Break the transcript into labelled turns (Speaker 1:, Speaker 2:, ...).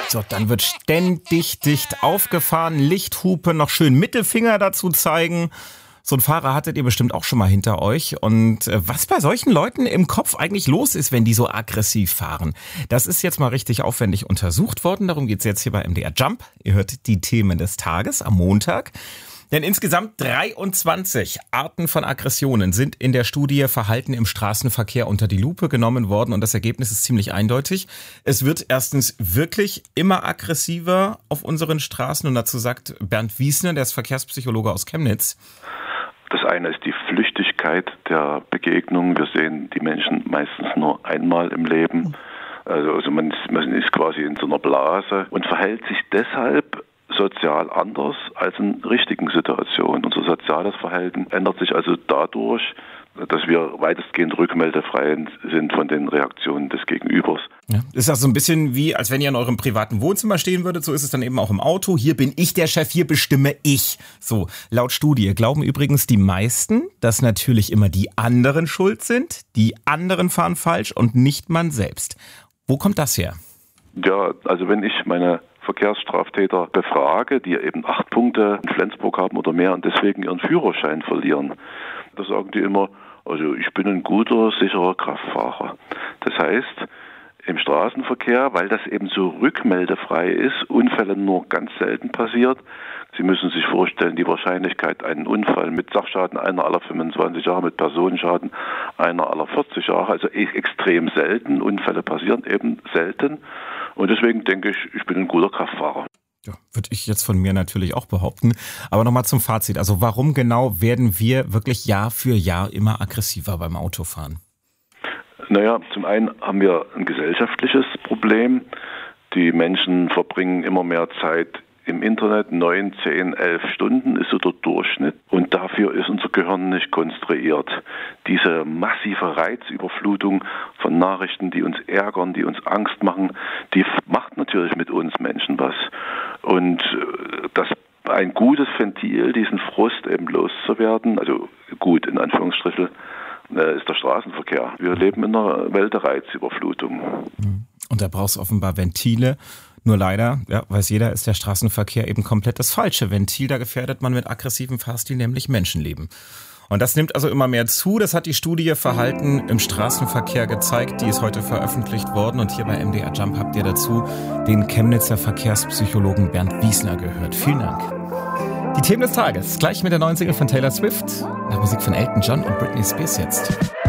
Speaker 1: So, dann wird ständig dicht aufgefahren, Lichthupe, noch schön Mittelfinger dazu zeigen. So ein Fahrer hattet ihr bestimmt auch schon mal hinter euch. Und was bei solchen Leuten im Kopf eigentlich los ist, wenn die so aggressiv fahren, das ist jetzt mal richtig aufwendig untersucht worden. Darum geht's jetzt hier bei MDR Jump. Ihr hört die Themen des Tages am Montag. Denn insgesamt 23 Arten von Aggressionen sind in der Studie Verhalten im Straßenverkehr unter die Lupe genommen worden. Und das Ergebnis ist ziemlich eindeutig. Es wird erstens wirklich immer aggressiver auf unseren Straßen. Und dazu sagt Bernd Wiesner, der ist Verkehrspsychologe aus Chemnitz.
Speaker 2: Das eine ist die Flüchtigkeit der Begegnung. Wir sehen die Menschen meistens nur einmal im Leben. Also man ist quasi in so einer Blase und verhält sich deshalb sozial anders als in richtigen Situationen. Unser soziales Verhalten ändert sich also dadurch, dass wir weitestgehend rückmeldefrei sind von den Reaktionen des Gegenübers.
Speaker 1: Ja, ist das so ein bisschen wie, als wenn ihr in eurem privaten Wohnzimmer stehen würdet, so ist es dann eben auch im Auto. Hier bin ich der Chef, hier bestimme ich. So, laut Studie glauben übrigens die meisten, dass natürlich immer die anderen schuld sind, die anderen fahren falsch und nicht man selbst. Wo kommt das her?
Speaker 2: Ja, also wenn ich meine Verkehrsstraftäter befrage, die eben 8 Punkte in Flensburg haben oder mehr und deswegen ihren Führerschein verlieren, da sagen die immer, also ich bin ein guter, sicherer Kraftfahrer. Das heißt, im Straßenverkehr, weil das eben so rückmeldefrei ist, Unfälle nur ganz selten passiert. Sie müssen sich vorstellen, die Wahrscheinlichkeit, einen Unfall mit Sachschaden einer aller 25 Jahre, mit Personenschaden einer aller 40 Jahre, also extrem selten. Unfälle passieren eben selten. Und deswegen denke ich, ich bin ein guter Kraftfahrer.
Speaker 1: Ja, würde ich jetzt von mir natürlich auch behaupten. Aber nochmal zum Fazit. Also warum genau werden wir wirklich Jahr für Jahr immer aggressiver beim Autofahren?
Speaker 2: Naja, zum einen haben wir ein gesellschaftliches Problem. Die Menschen verbringen immer mehr Zeit im Internet, 9, 10, 11 Stunden ist so der Durchschnitt. Und dafür ist unser Gehirn nicht konstruiert. Diese massive Reizüberflutung von Nachrichten, die uns ärgern, die uns Angst machen, die macht natürlich mit uns Menschen was. Und das ein gutes Ventil, diesen Frust eben loszuwerden, also gut in Anführungsstrichen, ist der Straßenverkehr. Wir leben in einer Welt der Reizüberflutung.
Speaker 1: Und da brauchst du offenbar Ventile. Nur leider, ja, weiß jeder, ist der Straßenverkehr eben komplett das falsche Ventil. Da gefährdet man mit aggressivem Fahrstil nämlich Menschenleben. Und das nimmt also immer mehr zu. Das hat die Studie Verhalten im Straßenverkehr gezeigt. Die ist heute veröffentlicht worden. Und hier bei MDR Jump habt ihr dazu den Chemnitzer Verkehrspsychologen Bernd Wiesner gehört. Vielen Dank. Die Themen des Tages. Gleich mit der neuen Single von Taylor Swift. Nach Musik von Elton John und Britney Spears jetzt.